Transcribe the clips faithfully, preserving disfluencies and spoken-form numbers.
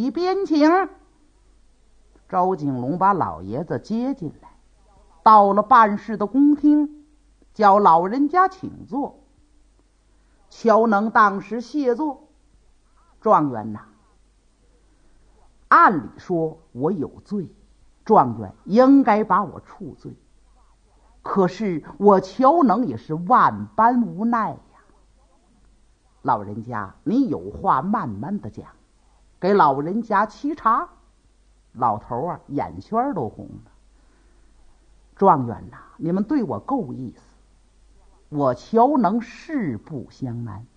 里边请。周景龙把老爷子接进来，到了办事的公厅，叫老人家请坐。乔能当时谢座。状元呐，按理说我有罪，状元应该把我处罪，可是我乔能也是万般无奈呀。老人家，你有话慢慢的讲，给老人家沏茶。老头啊，眼圈都红了。状元呐，你们对我够意思，我乔能誓不相瞒。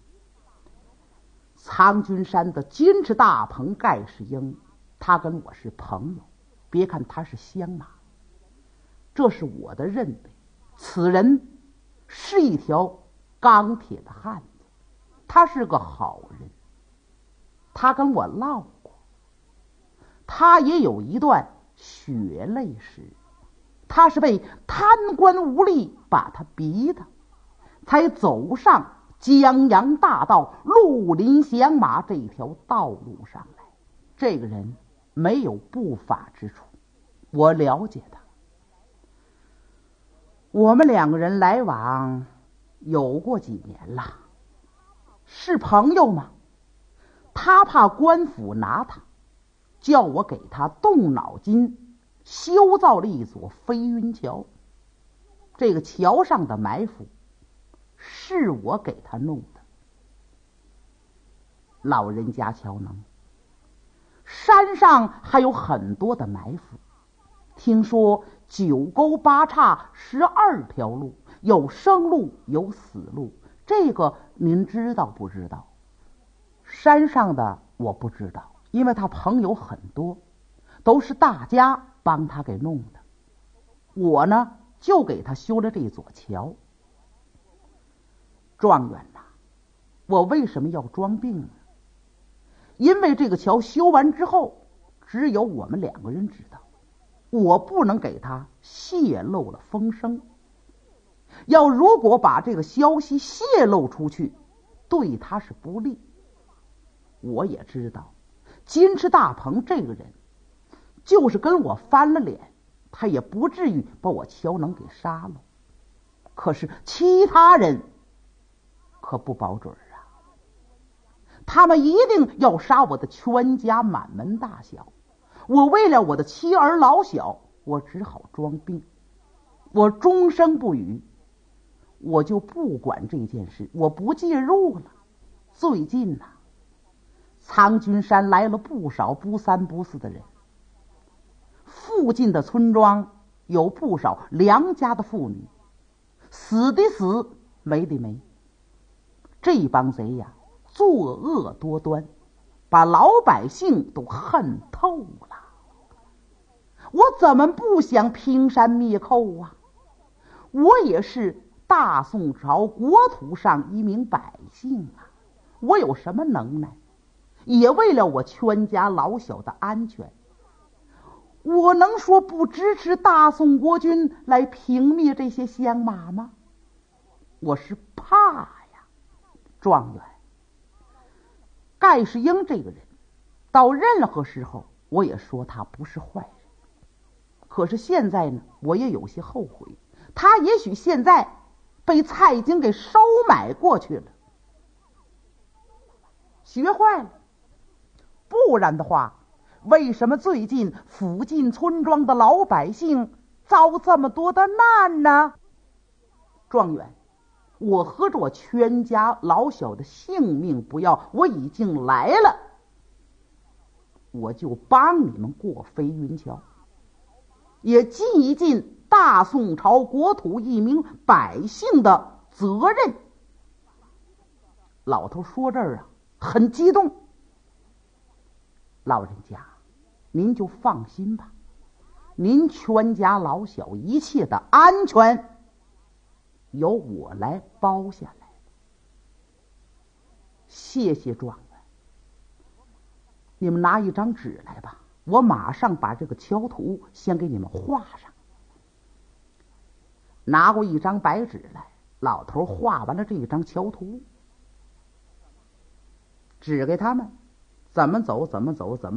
苍君山的金翅大鹏盖世英，他跟我是朋友，别看他是乡马，这是我的认为，此人是一条钢铁的汉子，他是个好人。他跟我唠过，他也有一段血泪史，他是被贪官污吏把他逼的，才走上江洋大道绿林响马这条道路上来。这个人没有不法之处，我了解他。我们两个人来往有过几年了，是朋友吗？他怕官府拿他，叫我给他动脑筋修造了一座飞云桥。这个桥上的埋伏是我给他弄的。老人家乔能，山上还有很多的埋伏，听说九沟八岔十二条路，有生路有死路，这个您知道不知道？山上的我不知道，因为他朋友很多，都是大家帮他给弄的。我呢，就给他修了这座桥。状元呐，我为什么要装病呢？因为这个桥修完之后，只有我们两个人知道，我不能给他泄露了风声。要如果把这个消息泄露出去，对他是不利。我也知道金翅大鹏这个人就是跟我翻了脸，他也不至于把我乔能给杀了。可是其他人可不保准啊，他们一定要杀我的全家满门大小。我为了我的妻儿老小，我只好装病，我终生不语，我就不管这件事，我不介入了。最近呐、啊，苍君山来了不少不三不四的人，附近的村庄有不少良家的妇女，死的死，没的没。这帮贼呀，作恶多端，把老百姓都恨透了。我怎么不想平山灭寇啊？我也是大宋朝国土上一名百姓啊，我有什么能耐？也为了我全家老小的安全，我能说不支持大宋国军来平灭这些乡马吗？我是怕呀。状元，盖世英这个人到任何时候我也说他不是坏人，可是现在呢，我也有些后悔，他也许现在被蔡京给收买过去了，学坏了。不然的话，为什么最近附近村庄的老百姓遭这么多的难呢？状元，我和着我全家老小的性命不要，我已经来了，我就帮你们过飞云桥，也尽一尽大宋朝国土一名百姓的责任。老头说这儿啊，很激动。老人家，您就放心吧，您全家老小一切的安全由我来包下来。谢谢状元，你们拿一张纸来吧，我马上把这个桥图先给你们画上。拿过一张白纸来，老头画完了这一张桥图，指给他们怎么走怎么走怎么